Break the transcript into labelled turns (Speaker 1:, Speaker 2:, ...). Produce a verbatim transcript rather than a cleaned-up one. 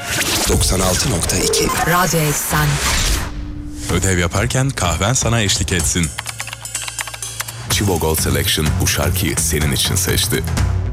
Speaker 1: doksan altı nokta iki
Speaker 2: Radyo Eksen.
Speaker 3: Ödev yaparken kahven sana eşlik etsin.
Speaker 4: Chivo Gold Selection bu şarkıyı senin için seçti.